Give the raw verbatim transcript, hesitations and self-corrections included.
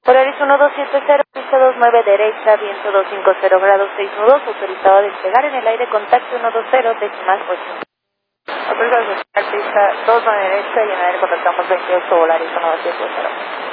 Polaris uno dos siete cero, pista dos nueve derecha, viento dos cinco cero grados seis nudos, autorizado a despegar en el aire, contacto uno dos cero, decimal ocho. Autorizado a despegar, pista dos nueve derecha y en el aire contactamos veintiocho Polaris uno dos siete cero.